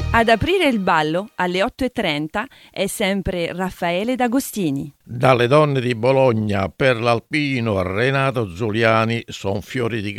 Ad aprire il ballo alle 8:30 è sempre Raffaele D'Agostini. Dalle donne di Bologna per l'alpino Renato Giuliani, son fiori di